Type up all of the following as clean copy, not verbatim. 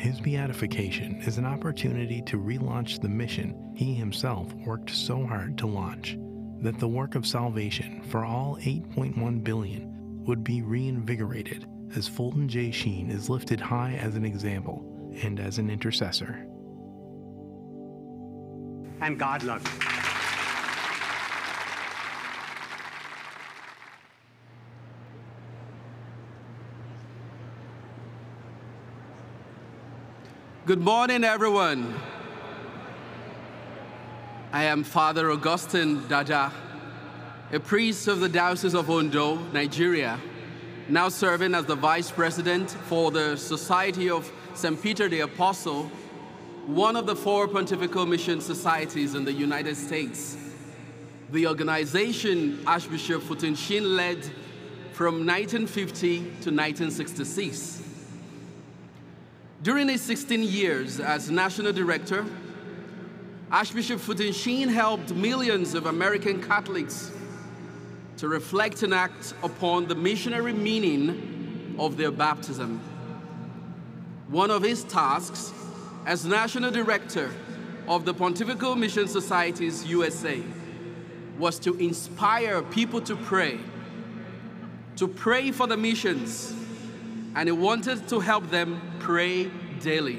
his beatification is an opportunity to relaunch the mission he himself worked so hard to launch, that the work of salvation for all 8.1 billion would be reinvigorated as Fulton J. Sheen is lifted high as an example and as an intercessor. And God loves you. Good morning, everyone. I am Father Augustine Dada, a priest of the Diocese of Ondo, Nigeria, now serving as the Vice President for the Society of St. Peter the Apostle, one of the 4 pontifical mission societies in the United States. The organization Archbishop Fulton Sheen led from 1950 to 1966. During his 16 years as National Director, Archbishop Fulton Sheen helped millions of American Catholics to reflect and act upon the missionary meaning of their baptism. One of his tasks as National Director of the Pontifical Mission Societies USA was to inspire people to pray for the missions, and he wanted to help them pray daily.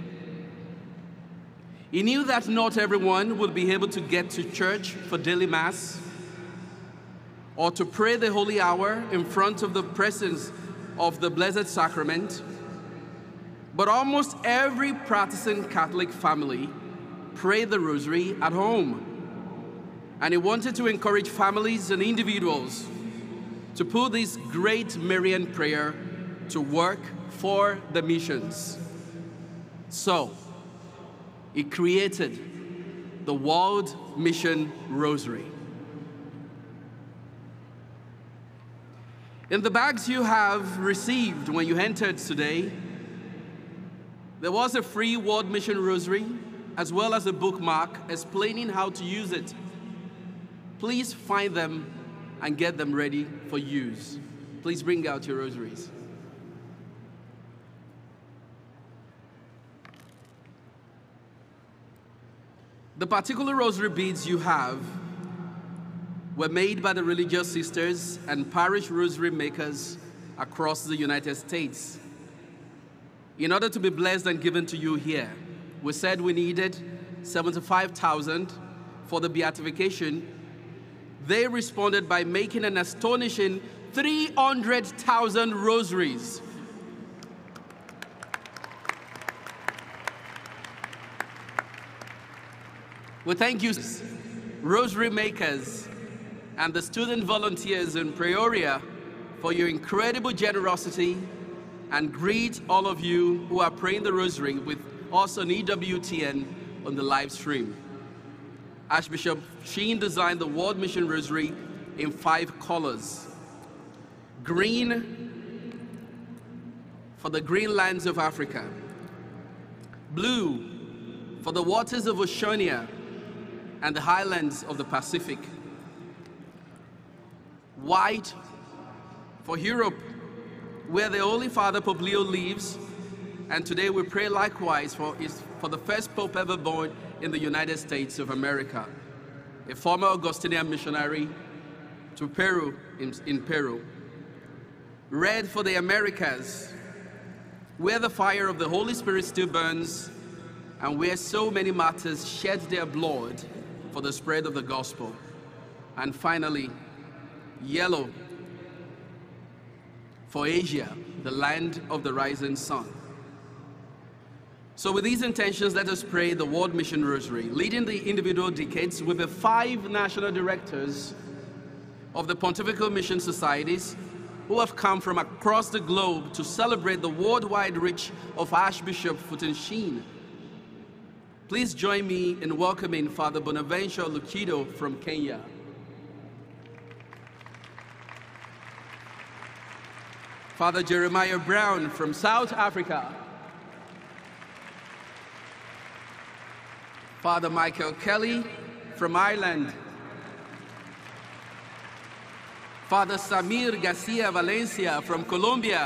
He knew that not everyone would be able to get to church for daily Mass or to pray the Holy Hour in front of the presence of the Blessed Sacrament, but almost every practicing Catholic family prayed the Rosary at home. And he wanted to encourage families and individuals to put this great Marian prayer to work for the missions. So, he created the World Mission Rosary. In the bags you have received when you entered today, there was a free World Mission Rosary, as well as a bookmark explaining how to use it. Please find them and get them ready for use. Please bring out your rosaries. The particular rosary beads you have were made by the religious sisters and parish rosary makers across the United States. In order to be blessed and given to you here, we said we needed 75,000 for the beatification. They responded by making an astonishing 300,000 rosaries. We thank you, rosary makers, and the student volunteers in Peoria for your incredible generosity, and greet all of you who are praying the rosary with us on EWTN on the live stream. Archbishop Sheen designed the World Mission Rosary in 5 colors. Green for the green lands of Africa. Blue for the waters of Oceania and the highlands of the Pacific. White for Europe, where the Holy Father Pope Leo lives, and today we pray likewise for the first Pope ever born in the United States of America, a former Augustinian missionary to Peru, in Peru. Red for the Americas, where the fire of the Holy Spirit still burns, and where so many martyrs shed their blood for the spread of the gospel. And finally, yellow for Asia, the land of the rising sun. So with these intentions, let us pray the World Mission Rosary. Leading the individual decades with the 5 national directors of the Pontifical Mission Societies who have come from across the globe to celebrate the worldwide reach of Archbishop Fulton Sheen. Please join me in welcoming Father Bonaventure Lukido from Kenya. Father Jeremiah Brown from South Africa. Father Michael Kelly from Ireland. Father Samir Garcia Valencia from Colombia.